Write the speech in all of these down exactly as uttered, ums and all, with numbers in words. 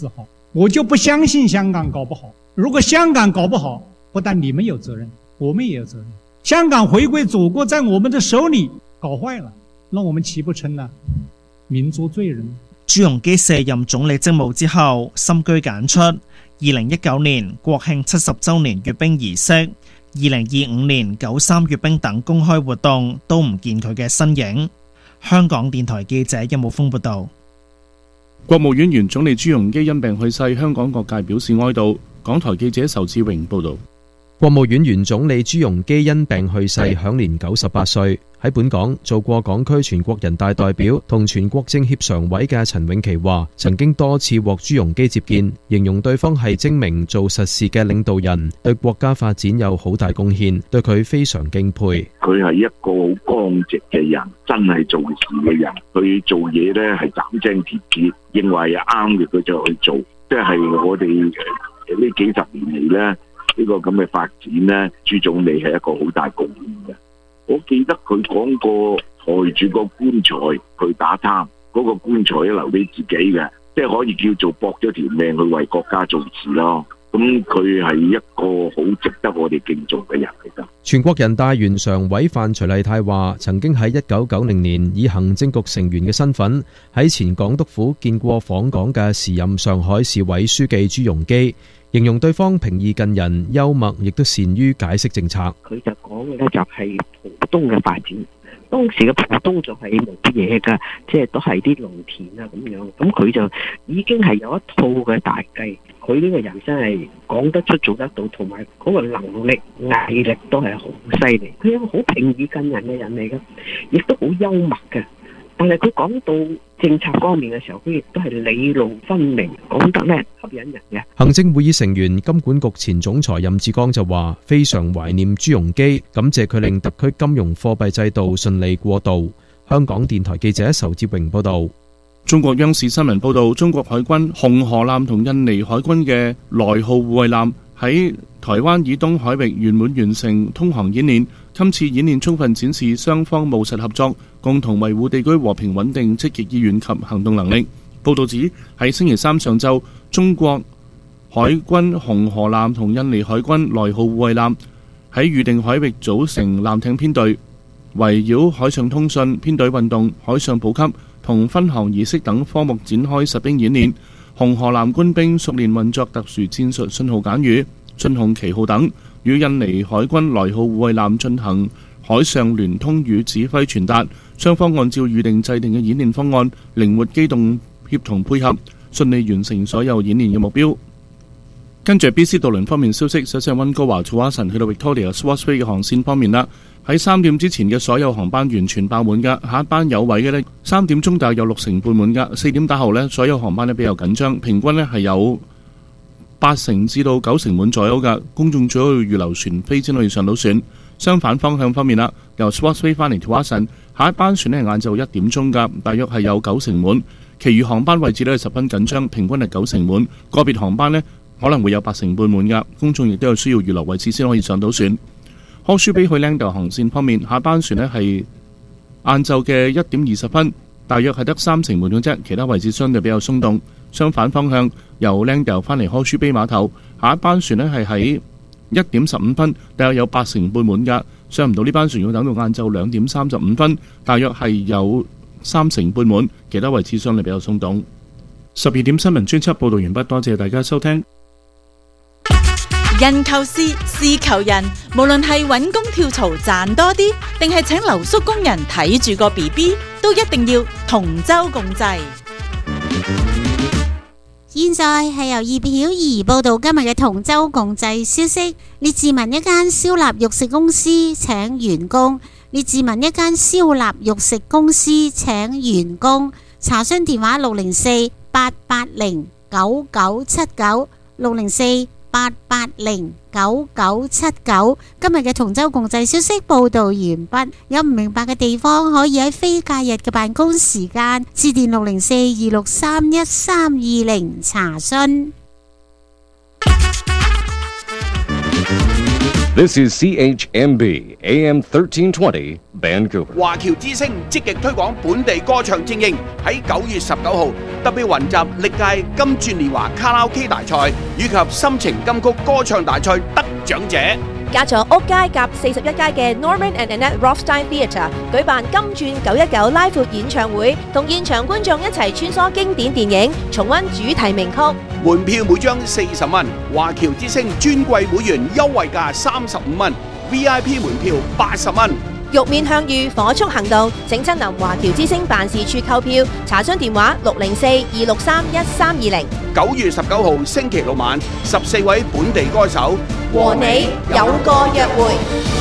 好，我就不相信香港搞不好。如果香港搞不好，不但你们有責任，我們也有責任。香港回歸祖國在我們的手裏搞壞了，那我們豈不成了民族罪人？ 朱鎔基卸任總理職務之後，深居簡出。二零一九年國慶七十週年閱兵儀式、二零二五年九三閱兵等公開活動都唔見佢嘅身影。香港電台記者任武峰報道。 國務院原總理朱鎔基因病去世，香港各界表示哀悼。港台記者仇志榮報道。 國務院原總理朱鎔基因病去世，享年九十八歲。喺本港做過港區全國人大代表同全國政協常委嘅陳永琪話，曾經多次獲朱鎔基接見，形容對方係精明做實事嘅領導人，對國家發展有好大貢獻，對佢非常敬佩。 佢係一個好剛直嘅人，真係做事嘅人，佢做嘢呢係斬釘截鐵，認為啱嘅佢就去做，即係我哋呢幾十年嚟呢，呢個咁嘅發展呢，朱總理係一個好大貢獻嘅。我記得佢講過抬住個棺材去打貪，嗰個棺材留俾自己嘅，即係可以叫做搏咗條命去為國家做事咯。咁佢係一個好值得我哋敬重嘅人嚟㗎。 全國人大原常委范徐麗泰話，曾經喺一九九零年以行政局成員嘅身份喺前港督府見過訪港嘅時任上海市委書記朱鎔基，形容對方平易近人、幽默，亦都善於解釋政策。 佢就講嘅咧就係浦東嘅發展，當時嘅浦東就係冇嘢㗎，即係都係啲農田啊咁樣。咁佢就已經係有一套嘅大計。佢呢個人真係講得出做得到，同埋嗰個能力毅力都係好犀利。佢係一個好平易近人嘅人嚟嘅，亦都好幽默嘅。但係佢講到政策方面嘅時候，佢亦都係理路分明，講得咧吸引人嘅。 行政會議成員金管局前總裁任志剛就話：非常懷念朱鎔基，感謝佢令特區金融貨幣制度順利過渡。香港電台記者仇志榮報導。 中國央視新聞報導，中國海軍紅河艦同印尼海軍嘅來號護衛艦喺台灣以東海域圓滿完成通航演練。今次演練充分展示雙方務實合作，共同維護地區和平穩定積極意願及行動能力。報導指喺星期三上晝，中國海軍紅河艦同印尼海軍來號護衛艦喺預定海域組成艦艇編隊，圍繞海上通訊、編隊運動、海上補給同分航儀式等科目展開實兵演練。紅河艦官兵熟練運作特殊戰術信號簡語、信號旗號等，與印尼海軍來號護衛艦進行海上聯通與指揮傳達。雙方按照預定制定嘅演練方案，靈活機動協同配合，順利完成所有演練嘅目標。跟住 B C 渡輪方面消息，首先溫哥華、土華神去到 Victoria Swartz Bay 嘅航線方面啦，喺三點之前嘅所有航班完全爆滿噶，下一班有位嘅呢，三點鐘大約有六成半滿噶，四點打後呢，所有航班呢比較緊張，平均呢係有八成至到九成滿左右噶，公眾最好要預留船飛先可以上到船。相反方向方面啦，由 Swartz Bay 翻嚟土華神，下一班船呢係晏晝一點鐘噶，大約係有九成滿，其餘航班位置呢係十分緊張，平均係九成滿，個別航班呢可能會有八成半滿噶，公眾亦都有需要預留位置先可以上到船。柯舒比去 Langdale 航線方面，下班船呢係晏晝嘅一點二十分，大約係得三成滿嘅啫，其他位置相對比較鬆動。相反方向由 Langdale 翻嚟柯舒比碼頭，下一班船呢係喺一點十五分，大約有八成半滿噶，上唔到呢班船要等到晏晝兩點三十五分，大約係有三成半滿，其他位置相對比較鬆動。十二點新聞專輯報道完畢，多謝大家收聽。 人求事，事求人，無論係揾工跳槽賺多啲，定係請留宿工人睇住個 B B， 都一定要同舟共濟。 現在係由葉曉儀報道今日嘅同舟共濟消息。列治文一間燒臘肉食公司請員工，列治文一間燒臘肉食公司請員工。查詢電話六零四八八零九九七九六零四八八零九九七九。今日嘅同舟共濟消息報道完畢，有唔明白嘅地方可以喺非假日嘅辦公時間致電六零四二六三一三二零查詢。 This is C H M B A M thirteen twenty Vancouver。 華僑之聲積極推廣本地歌唱精英，喺九月十九號特別雲集歷屆金鑽年華卡拉 OK 大賽以及心情金曲歌唱大賽得獎者。 加咗屋街夾四十一街嘅 Norman and Annette Rothstein Theatre 舉辦金鑽九一九拉闊演唱會，同現場觀眾一齊穿梭經典電影，重溫主題名曲。 門票每張四十蚊，華僑之聲尊貴會員優惠價三十五蚊 ，V I P 門票八十蚊。 玉面向隅火速行動，請親臨華僑之聲辦事處購票，查詢電話六零四二六三一三二零。 九月十九號星期六晚，十四位本地歌手和你有個約會。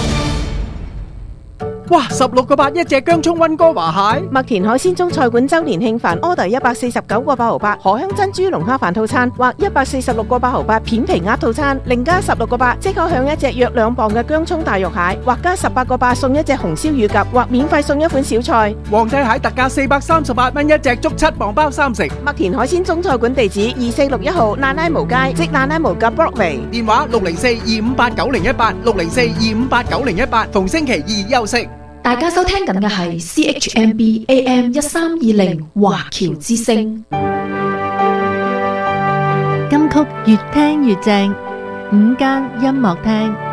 哇！十六個八一隻薑葱溫哥華蟹， 麥田海鮮中菜館周年慶飯 order 一百四十九個八毫八，荷香珍珠龍蝦飯套餐或一百四十六個八毫八片皮鴨套餐，另加十六個八即可享一隻約兩磅嘅薑葱大肉蟹，或加十八個八送一隻紅燒乳鴿，或免費送一款小菜。 皇帝蟹特價四百三十八蚊一隻，足七磅包三食。 麥田海鮮中菜館地址二四六一號蘭拉毛街，即蘭拉毛嘅 Broadway。 電話六零四二五八九零一八，六零四二五八九零一八，逢星期二休息。 大家收聽緊嘅係 C H M B A M 一三二零華僑之聲， 金曲越聽越正，午間音樂廳。